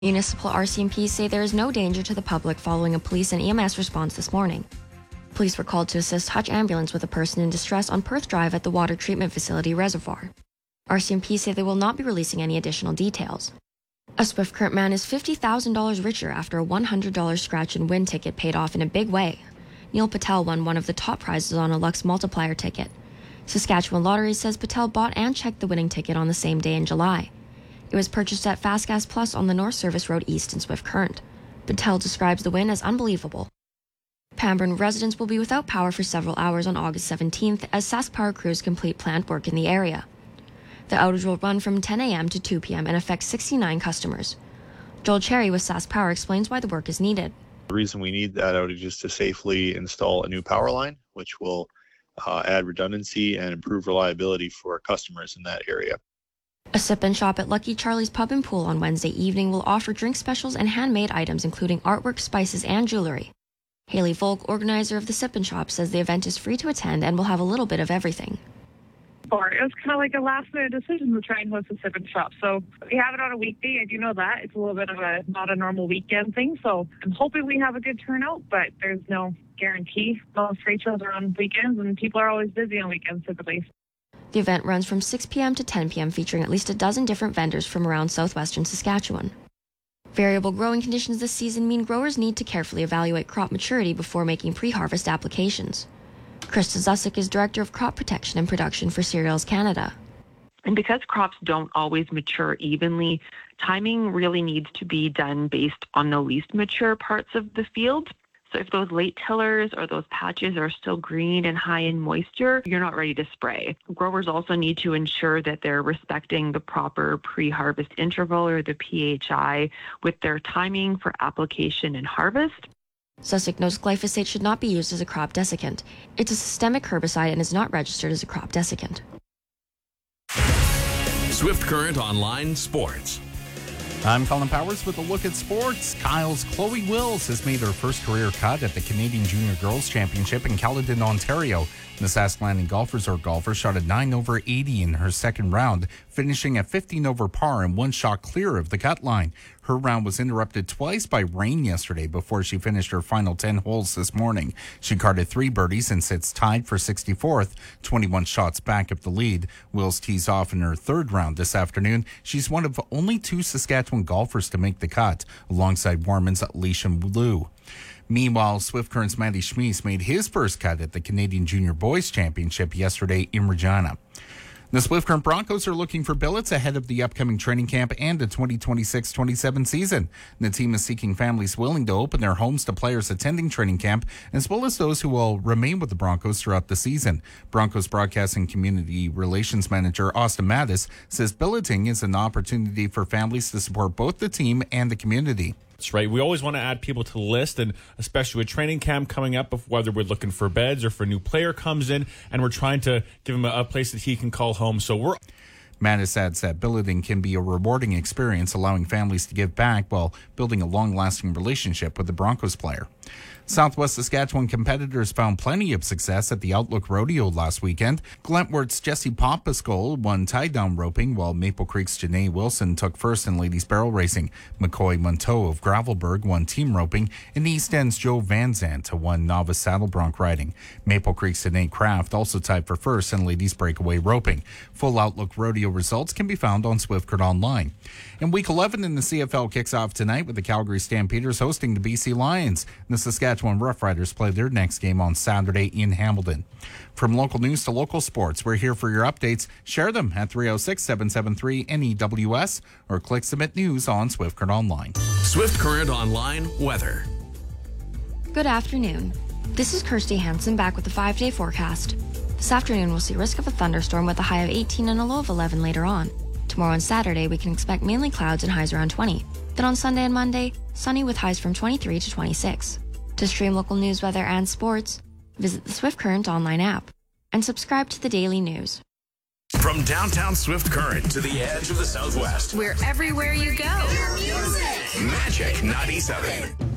Municipal RCMP say there is no danger to the public following a police and EMS response this morning. Police were called to assist Hutch Ambulance with a person in distress on Perth Drive at the water treatment facility reservoir. RCMP say they will not be releasing any additional details. A Swift Current man is $50,000 richer after a $100 scratch and win ticket paid off in a big way. Neil Patel won one of the top prizes on a Lux multiplier ticket. Saskatchewan Lottery says Patel bought and checked the winning ticket on the same day in July. It was purchased at Fast Gas Plus on the North Service Road East in Swift Current. Patel describes the win as unbelievable. Pamburn residents will be without power for several hours on August 17th as Sask Power crews complete plant work in the area. The outage will run from 10 a.m. to 2 p.m. and affect 69 customers. Joel Cherry with Sask Power explains why the work is needed. The reason we need that outage is to safely install a new power line, which will add redundancy and improve reliability for our customers in that area. A sip-in shop at Lucky Charlie's Pub and Pool on Wednesday evening will offer drink specials and handmade items including artwork, spices, and jewelry. Haley Volk, organizer of the sip-in shop, says the event is free to attend and will have a little bit of everything. It was kind of like a last-minute decision to try and host a sip-in shop. So we have it on a weekday. I do know that. It's a little bit of a not a normal weekend thing. So I'm hoping we have a good turnout, but there's no guarantee. Most trade shows are on weekends, and people are always busy on weekends typically. The event runs from 6 p.m. to 10 p.m. featuring at least a dozen different vendors from around southwestern Saskatchewan. Variable growing conditions this season mean growers need to carefully evaluate crop maturity before making pre-harvest applications. Krista Zusick is Director of Crop Protection and Production for Cereals Canada. And because crops don't always mature evenly, timing really needs to be done based on the least mature parts of the field. So if those late tillers or those patches are still green and high in moisture, you're not ready to spray. Growers also need to ensure that they're respecting the proper pre-harvest interval or the PHI with their timing for application and harvest. Zusick notes glyphosate should not be used as a crop desiccant. It's a systemic herbicide and is not registered as a crop desiccant. Swift Current Online Sports. I'm Colin Powers with a look at sports. Kyle's Chloe Wills has made her first career cut at the Canadian Junior Girls Championship in Caledon, Ontario. The Sask Landing Golf Resort golfer shot a 9 over 80 in her second round, finishing at 15 over par and one shot clear of the cut line. Her round was interrupted twice by rain yesterday before she finished her final 10 holes this morning. She carded 3 birdies and sits tied for 64th, 21 shots back of the lead. Wills tees off in her third round this afternoon. She's one of only 2 Saskatchewan golfers to make the cut, alongside Warman's Alicia Liu. Meanwhile, Swift Current's Matty Schmies made his first cut at the Canadian Junior Boys Championship yesterday in Regina. The Swift Current Broncos are looking for billets ahead of the upcoming training camp and the 2026-27 season. The team is seeking families willing to open their homes to players attending training camp, as well as those who will remain with the Broncos throughout the season. Broncos Broadcasting Community Relations Manager Austin Mattis says billeting is an opportunity for families to support both the team and the community. That's right. We always want to add people to the list, and especially with training camp coming up, whether we're looking for beds or if a new player comes in, and we're trying to give him a place that he can call home. So Mattis adds that billeting can be a rewarding experience, allowing families to give back while building a long-lasting relationship with the Broncos player. Southwest Saskatchewan competitors found plenty of success at the Outlook Rodeo last weekend. Glentworth's Jesse Pompascol won tie-down roping, while Maple Creek's Janae Wilson took first in ladies barrel racing. McCoy Monteau of Gravelburg won team roping, and East End's Joe Van Zandt won novice saddle bronc riding. Maple Creek's Janae Kraft also tied for first in ladies breakaway roping. Full Outlook Rodeo results can be found on Swift Current Online. And Week 11 in the CFL kicks off tonight with the Calgary Stampeders hosting the BC Lions. The Saskatchewan Roughriders play their next game on Saturday in Hamilton. From local news to local sports, we're here for your updates. Share them at 306-773-NEWS or click Submit News on Swift Current Online. Swift Current Online weather. Good afternoon. This is Kirsty Hansen back with the 5-day forecast. This afternoon we'll see risk of a thunderstorm with a high of 18 and a low of 11 later on. Tomorrow and Saturday we can expect mainly clouds and highs around 20. Then on Sunday and Monday, sunny with highs from 23 to 26. To stream local news, weather, and sports, visit the Swift Current online app and subscribe to the daily news. From downtown Swift Current to the edge of the Southwest, we're everywhere you go. Magic 97.